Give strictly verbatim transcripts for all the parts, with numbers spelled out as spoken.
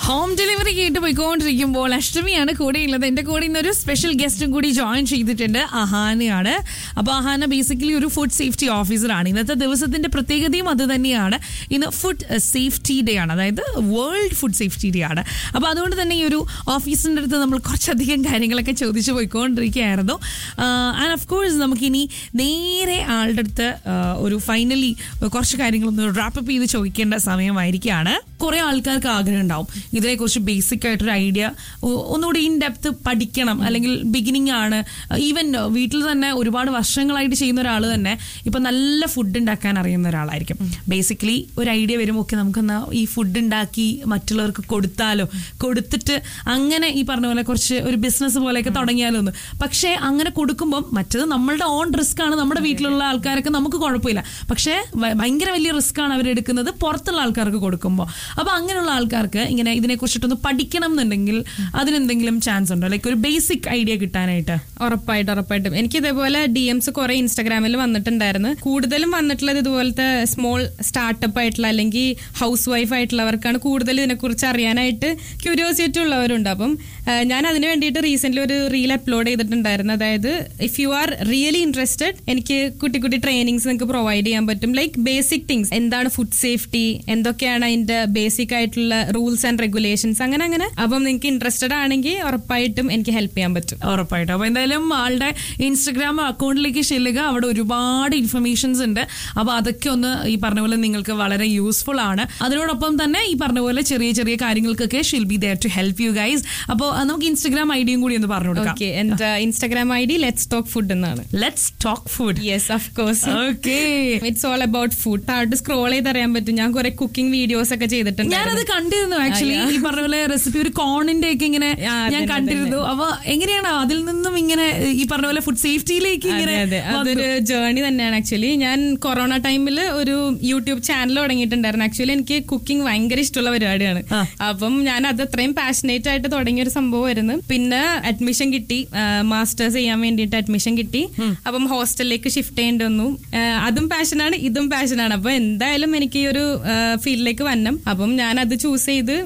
Home delivery കേട്ട് പോയിക്കൊണ്ടിരിക്കുമ്പോൾ അഷ്ടമിയാണ് കൂടെയുള്ളത്. എൻ്റെ കൂടെ ഇന്നൊരു സ്പെഷ്യൽ ഗസ്റ്റും കൂടി ജോയിൻ ചെയ്തിട്ടുണ്ട്. അഹാനയാണ്. അപ്പോൾ അഹാന ബേസിക്കലി ഒരു ഫുഡ് സേഫ്റ്റി ഓഫീസറാണ്. ഇന്നത്തെ ദിവസത്തിന്റെ പ്രത്യേകതയും അത് തന്നെയാണ്. ഇന്ന് ഫുഡ് സേഫ്റ്റി ഡേ ആണ്, അതായത് വേൾഡ് ഫുഡ് സേഫ്റ്റി ഡേ ആണ്. അപ്പോൾ അതുകൊണ്ട് തന്നെ ഈ ഒരു ഓഫീസിൻ്റെ അടുത്ത് നമ്മൾ കുറച്ചധികം കാര്യങ്ങളൊക്കെ ചോദിച്ചു പോയിക്കൊണ്ടിരിക്കുകയായിരുന്നു. ആൻഡ് ഓഫ് കോഴ്സ് നമുക്കിനി നേരെ ആളുടെ അടുത്ത് ഒരു ഫൈനലി കുറച്ച് കാര്യങ്ങളൊന്ന് റാപ്പപ്പ് ചെയ്ത് ചോദിക്കേണ്ട സമയമായിരിക്കുകയാണ്. കുറേ ആൾക്കാർക്ക് ആഗ്രഹം ഉണ്ടാവും ഇതിനെക്കുറിച്ച് ബേസിക് ആയിട്ടൊരു ഐഡിയ ഒന്നുകൂടി ഇൻ ഡെപ്ത് പഠിക്കണം, അല്ലെങ്കിൽ ബിഗിനിങ് ആണ്. ഈവൻ വീട്ടിൽ തന്നെ ഒരുപാട് വർഷങ്ങളായിട്ട് ചെയ്യുന്ന ഒരാൾ തന്നെ ഇപ്പം നല്ല ഫുഡ് ഉണ്ടാക്കാൻ അറിയുന്ന ഒരാളായിരിക്കും. ബേസിക്കലി ഒരു ഐഡിയ വരുമ്പോൾ ഒക്കെ നമുക്കെന്നാ ഈ ഫുഡ് ഉണ്ടാക്കി മറ്റുള്ളവർക്ക് കൊടുത്താലോ, കൊടുത്തിട്ട് അങ്ങനെ ഈ പറഞ്ഞ പോലെ കുറച്ച് ഒരു ബിസിനസ് പോലെയൊക്കെ തുടങ്ങിയാലോ ഒന്ന്. പക്ഷേ അങ്ങനെ കൊടുക്കുമ്പോൾ മറ്റത് നമ്മളുടെ ഓൺ റിസ്ക് ആണ്. നമ്മുടെ വീട്ടിലുള്ള ആൾക്കാരൊക്കെ നമുക്ക് കുഴപ്പമില്ല, പക്ഷേ ഭയങ്കര വലിയ റിസ്ക് ആണ് അവരെടുക്കുന്നത് പുറത്തുള്ള ആൾക്കാർക്ക് കൊടുക്കുമ്പോൾ. അപ്പോൾ അങ്ങനെയുള്ള ആൾക്കാർക്ക് ഇങ്ങനെ ഇതിനെക്കുറിച്ചിട്ടൊന്ന് പഠിക്കണം എന്നുണ്ടെങ്കിൽ അതിനെന്തെങ്കിലും ചാൻസ് ഉണ്ടോ, ലൈക്ക് ഒരു ബേസിക് ഐഡിയ കിട്ടാനായിട്ട്? ഉറപ്പായിട്ടും ഉറപ്പായിട്ടും എനിക്ക് ഇതേപോലെ ഡി എംസ് കുറെ ഇൻസ്റ്റാഗ്രാമിൽ വന്നിട്ടുണ്ടായിരുന്നു. കൂടുതലും വന്നിട്ടുള്ളത് ഇതുപോലത്തെ സ്മോൾ സ്റ്റാർട്ടപ്പ് ആയിട്ടുള്ള അല്ലെങ്കിൽ ഹൗസ് വൈഫ് ആയിട്ടുള്ളവർക്കാണ് കൂടുതൽ ഇതിനെക്കുറിച്ച് അറിയാനായിട്ട് ക്യൂരിയോസിറ്റി ഉള്ളവരുണ്ട്. അപ്പം ഞാൻ അതിന് വേണ്ടിയിട്ട് റീസെന്റ് ഒരു റീൽ അപ്ലോഡ് ചെയ്തിട്ടുണ്ടായിരുന്നു. അതായത് if you are really interested, എനിക്ക് കുട്ടി കുട്ടി ട്രെയിനിങ്സ് നിങ്ങൾക്ക് പ്രൊവൈഡ് ചെയ്യാൻ പറ്റും. ലൈക്ക് ബേസിക് തിങ്സ്, എന്താണ് ഫുഡ് സേഫ്റ്റി, എന്തൊക്കെയാണ് അതിന്റെ ബേസിക് ആയിട്ടുള്ള റൂൾസ് ആൻഡ് റെഗുലേഷൻസ്, അങ്ങനെ അങ്ങനെ. അപ്പം നിങ്ങൾക്ക് ഇൻട്രസ്റ്റഡ് ആണെങ്കിൽ ഉറപ്പായിട്ടും എനിക്ക് ഹെൽപ്പ് ചെയ്യാൻ പറ്റും. ഉറപ്പായിട്ടും. അപ്പൊ എന്തായാലും ആളുടെ ഇൻസ്റ്റഗ്രാം അക്കൗണ്ടിലേക്ക് ചെല്ലുക, അവിടെ ഒരുപാട് ഇൻഫർമേഷൻസ് ഉണ്ട്. അപ്പൊ അതൊക്കെ ഒന്ന് ഈ പറഞ്ഞ പോലെ നിങ്ങൾക്ക് വളരെ യൂസ്ഫുൾ ആണ്. അതിനോടൊപ്പം തന്നെ ഈ പറഞ്ഞ പോലെ ചെറിയ ചെറിയ കാര്യങ്ങൾക്കൊക്കെ she'll be there to help you guys. അപ്പോൾ നമുക്ക് ഇൻസ്റ്റഗ്രാം ഐഡിയും കൂടി ഒന്ന് പറഞ്ഞു കൊടുക്കാം. ഓക്കെ, എന്റെ Instagram I D let's talk food എന്നാണ്. Let's talk food. Yes, of course. Okay, it's all about food. താഴോട്ട് സ്ക്രോൾ ചെയ്ത് അറിയാൻ പറ്റും. ഞാൻ കുറെ കുക്കിംഗ് വീഡിയോസ് ഒക്കെ ചെയ്തിട്ടുണ്ട്. ഞാനത് കണ്ടിരുന്നു ആക്ച്വലി. ഈ പറഞ്ഞ പോലെ റെസിപ്പി ഒരു കോണിന്റെ ഒക്കെ ഇങ്ങനെ ഞാൻ കണ്ടിരുന്നു. അപ്പൊ എങ്ങനെയാണ് അതിൽ നിന്നും ഇങ്ങനെ ഈ പറഞ്ഞ പോലെ ഫുഡ് സേഫ്റ്റിയിലേക്ക് ഇങ്ങനെ? അതൊരു ജേർണി തന്നെയാണ് ആക്ച്വലി. ഞാൻ കൊറോണ ടൈമിൽ ഒരു യൂട്യൂബ് ചാനൽ തുടങ്ങിയിട്ടുണ്ടായിരുന്നു. ആക്ച്വലി എനിക്ക് കുക്കിംഗ് ഭയങ്കര ഇഷ്ടമുള്ള പരിപാടിയാണ്. അപ്പം ഞാൻ അത് അത്രയും പാഷനേറ്റ് ആയിട്ട് തുടങ്ങിയ ഒരു സംഭവമായിരുന്നു. പിന്നെ അഡ്മിഷൻ കിട്ടി, മാസ്റ്റേഴ്സ് ചെയ്യാൻ വേണ്ടിയിട്ട് അഡ്മിഷൻ കിട്ടി. അപ്പം ഹോസ്റ്റലിലേക്ക് ഷിഫ്റ്റ് ചെയ്യേണ്ടി വന്നു. അതും പാഷനാണ്, ഇതും പാഷനാണ്. അപ്പൊ എന്തായാലും എനിക്ക് ഈ ഒരു ഫീൽഡിലേക്ക് വരണം. അപ്പം ഞാൻ അത് ചൂസ് ചെയ്ത്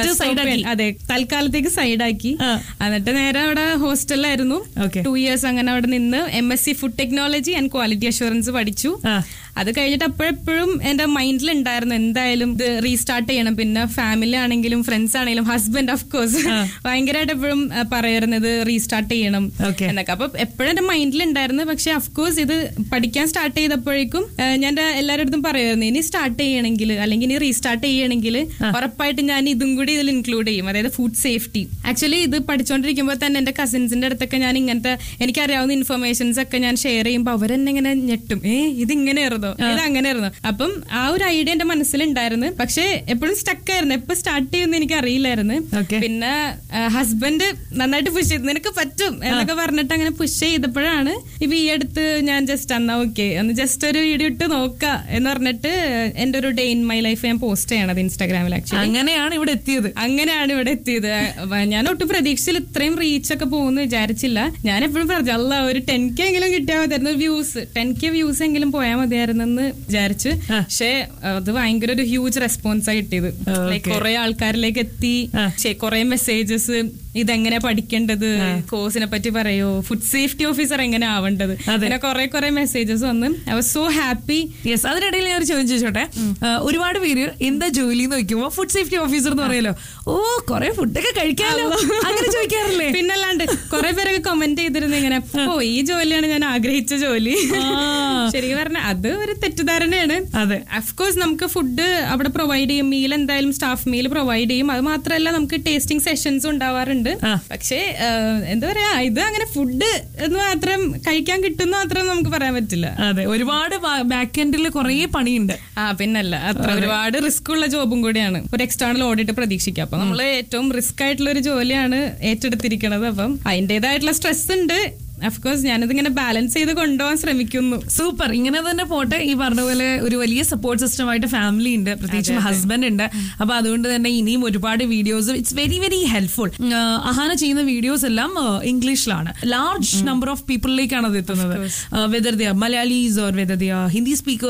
അതെ തൽക്കാലത്തേക്ക് സൈഡാക്കി. എന്നിട്ട് നേരെ അവിടെ ഹോസ്റ്റലിലായിരുന്നു ടു ഇയേഴ്സ്. അങ്ങനെ അവിടെ നിന്ന് M S C food technology and quality assurance പഠിച്ചു. അത് കഴിഞ്ഞിട്ട് അപ്പോഴെപ്പോഴും എന്റെ മൈൻഡിൽ ഉണ്ടായിരുന്നു എന്തായാലും ഇത് റീസ്റ്റാർട്ട് ചെയ്യണം. പിന്നെ ഫാമിലി ആണെങ്കിലും ഫ്രണ്ട്സ് ആണെങ്കിലും ഹസ്ബൻഡ് ഓഫ് കോഴ്സ് ഭയങ്കരമായിട്ട് എപ്പോഴും പറയുന്നത് റീസ്റ്റാർട്ട് ചെയ്യണം എന്നൊക്കെ. അപ്പൊ എപ്പോഴും എന്റെ മൈൻഡിൽ ഉണ്ടായിരുന്നു. പക്ഷെ അഫ്കോഴ്സ് ഇത് പഠിക്കാൻ സ്റ്റാർട്ട് ചെയ്തപ്പോഴേക്കും ഞാൻ എല്ലാവരുടെ അടുത്തും പറയുമായിരുന്നു, ഇനി സ്റ്റാർട്ട് ചെയ്യണമെങ്കിൽ അല്ലെങ്കിൽ ഇനി റീസ്റ്റാർട്ട് ചെയ്യണമെങ്കിൽ ഉറപ്പായിട്ട് ഞാൻ ഇതും കൂടി ഇതിൽ ഇൻക്ലൂഡ് ചെയ്യും, അതായത് ഫുഡ് സേഫ്റ്റി. ആക്ച്വലി ഇത് പഠിച്ചുകൊണ്ടിരിക്കുമ്പോൾ തന്നെ എന്റെ കസിൻസിന്റെ അടുത്തൊക്കെ ഞാൻ ഇങ്ങനത്തെ എനിക്കറിയാവുന്ന ഇൻഫർമേഷൻസ് ഒക്കെ ഞാൻ ഷെയർ ചെയ്യുമ്പോൾ അവരെന്നെ ഇങ്ങനെ ഞെട്ടും, ഏ ഇത് ഇങ്ങനെയായിരുന്നു, ഇത് അങ്ങനെയായിരുന്നു. അപ്പം ആ ഒരു ഐഡിയ എന്റെ മനസ്സിലുണ്ടായിരുന്നു. പക്ഷെ എപ്പോഴും സ്റ്റക്ക് ആയിരുന്നു, എപ്പോ സ്റ്റാർട്ട് ചെയ്യുന്ന എനിക്ക് അറിയില്ലായിരുന്നു. പിന്നെ ഹസ്ബൻഡ് നന്നായിട്ട് പുഷ് ചെയ്തു, നിനക്ക് പറ്റും എന്നൊക്കെ പറഞ്ഞിട്ട് അങ്ങനെ പുഷ് ചെയ്തപ്പോഴാണ് ഇപ്പൊ ഈ അടുത്ത് ഞാൻ ജസ്റ്റ് എന്നാ ഓക്കെ ഒന്ന് ജസ്റ്റ് ഒരു വീഡിയോ ഇട്ട് നോക്കാം എന്ന് പറഞ്ഞിട്ട് എന്റെ ഒരു ഡേ ഇൻ മൈ ലൈഫ് ഞാൻ പോസ്റ്റ് ചെയ്യണത് ഇൻസ്റ്റാഗ്രാമിൽ. ആക്ച്വലി അങ്ങനെയാണ് ഇവിടെ എത്തിയത്. അങ്ങനെയാണ് ഇവിടെ എത്തിയത്. ഞാൻ ഒട്ടും പ്രതീക്ഷയിൽ ഇത്രയും റീച്ച് ഒക്കെ പോകുമെന്ന് വിചാരിച്ചില്ല. ഞാൻ എപ്പോഴും പറഞ്ഞു അല്ല ഒരു ടെൻ കെ എങ്കിലും കിട്ടിയാൽ മതിയായിരുന്നു, വ്യൂസ് ടെൻ കെ വ്യൂസ് എങ്കിലും പോയാൽ മതിയായിരുന്നെന്ന് വിചാരിച്ചു. പക്ഷെ അത് ഭയങ്കര ഒരു ഹ്യൂജ് റെസ്പോൺസാ കിട്ടിയത്. ലൈക്ക് കുറെ ആൾക്കാരിലേക്ക് എത്തി, കുറെ മെസ്സേജസ്, ഇതെങ്ങനെ പഠിക്കേണ്ടത്, കോഴ്സിനെ പറ്റി പറയോ, ഫുഡ് സേഫ്റ്റി ഓഫീസർ എങ്ങനെ ആവേണ്ടത്, അങ്ങനെ കുറെ കുറെ മെസ്സേജസ് വന്നു. I was so happy. Yes, അതിനിടയിൽ ഞാൻ ഒരു ചോദ്യം ചോദിച്ചോട്ടെ. ഒരുപാട് പേര് എന്താ ജോലി എന്ന് ചോദിക്കുമ്പോ ഫുഡ് സേഫ്റ്റി ഓഫീസർ എന്ന് പറയല്ലോ, ഓ കുറെ ഫുഡൊക്കെ കഴിക്കാമല്ലോ അങ്ങനെ ചോദിക്കാറില്ലേ? പിന്നല്ലാണ്ട് കുറെ പേരൊക്കെ കമന്റ് ചെയ്തിരുന്നു ഇങ്ങനെ, ഓ ഈ ജോലിയാണ് ഞാൻ ആഗ്രഹിച്ച ജോലി. ശരിക്കും പറഞ്ഞ അത് ഒരു തെറ്റിദ്ധാരണയാണ്. അതെ, അഫ്കോഴ്സ് നമുക്ക് ഫുഡ് അവിടെ പ്രൊവൈഡ് ചെയ്യും, മീൽ എന്തായാലും സ്റ്റാഫ് മീൽ പ്രൊവൈഡ് ചെയ്യും. അത് മാത്രമല്ല നമുക്ക് ടേസ്റ്റിംഗ് സെഷൻസ് ഉണ്ടാവാറുണ്ട്. പക്ഷേ എന്താ പറയാ, ഇത് അങ്ങനെ ഫുഡ് എന്ന് മാത്രം കഴിക്കാൻ കിട്ടുന്ന മാത്രം നമുക്ക് പറയാൻ പറ്റില്ല. അതെ, ഒരുപാട് ബാക്ക് എൻഡിൽ കുറെ പണിയുണ്ട്. ആ പിന്നല്ല, അത്ര ഒരുപാട് റിസ്ക് ഉള്ള ജോബും കൂടിയാണ്. ഒരു എക്സ്റ്റേണൽ ഓഡിറ്റ് പ്രതീക്ഷിക്കാം. അപ്പൊ നമ്മൾ ഏറ്റവും റിസ്ക് ആയിട്ടുള്ള ഒരു ജോലിയാണ് ഏറ്റെടുത്തിരിക്കുന്നത്. അപ്പം അതിന്റേതായിട്ടുള്ള സ്ട്രെസ് ഉണ്ട്. അഫ്കോഴ്സ് ഞാനിതിങ്ങനെ ബാലൻസ് ചെയ്ത് കൊണ്ടുപോകാൻ ശ്രമിക്കുന്നു. സൂപ്പർ, ഇങ്ങനെ തന്നെ പോട്ടെ. ഈ പറഞ്ഞ പോലെ ഒരു വലിയ സപ്പോർട്ട് സിസ്റ്റം ആയിട്ട് ഫാമിലി ഉണ്ട്, പ്രത്യേകിച്ചും ഹസ്ബൻഡ് ഉണ്ട്. അപ്പൊ അതുകൊണ്ട് തന്നെ ഇനിയും ഒരുപാട് videos, it's very very helpful. Ahana ചെയ്യുന്ന വീഡിയോസ് എല്ലാം ഇംഗ്ലീഷിലാണ്. ലാർജ് നമ്പർ ഓഫ് പീപ്പിളിലേക്കാണ് അത് എത്തുന്നത്. Whether Diya Malayalees or whether Diya Hindi speakers